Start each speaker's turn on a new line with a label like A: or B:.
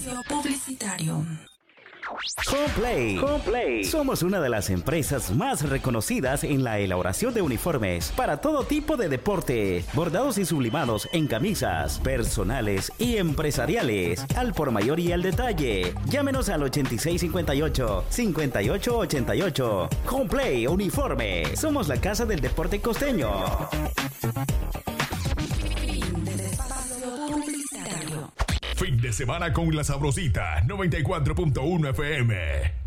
A: Publicitario.
B: Homeplay. Somos una de las empresas más reconocidas en la elaboración de uniformes para todo tipo de deporte, bordados y sublimados en camisas, personales y empresariales, al por mayor y al detalle. Llámenos al 8658-5888. Homeplay Uniforme. Somos la casa del deporte costeño.
A: Publicitario.
C: Fin de semana con La Sabrosita 94.1 FM.